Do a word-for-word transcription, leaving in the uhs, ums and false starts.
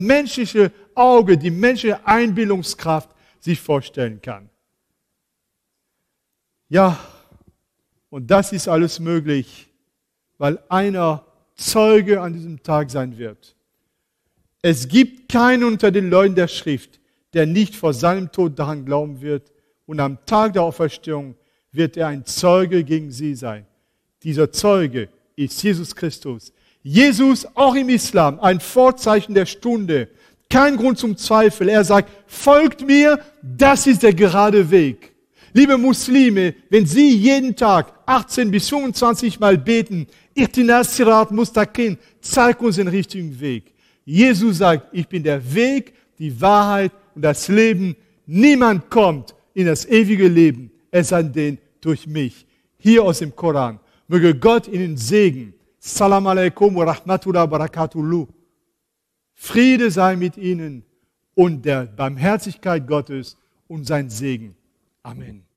menschliche Auge, die menschliche Einbildungskraft sich vorstellen kann. Ja, und das ist alles möglich, weil einer Zeuge an diesem Tag sein wird. Es gibt keinen unter den Leuten der Schrift, der nicht vor seinem Tod daran glauben wird. Und am Tag der Auferstehung wird er ein Zeuge gegen sie sein. Dieser Zeuge ist Jesus Christus. Jesus, auch im Islam, ein Vorzeichen der Stunde. Kein Grund zum Zweifel. Er sagt, folgt mir, das ist der gerade Weg. Liebe Muslime, wenn Sie jeden Tag achtzehn bis fünfundzwanzig Mal beten, Ihtina Sirat Mustaqim, zeig uns den richtigen Weg. Jesus sagt, ich bin der Weg, die Wahrheit und das Leben. Niemand kommt in das ewige Leben, es sei denn durch mich. Hier aus dem Koran. Möge Gott Ihnen segnen. Salam alaikum wa rahmatullahi wa barakatuh. Friede sei mit Ihnen und der Barmherzigkeit Gottes und sein Segen. Amen.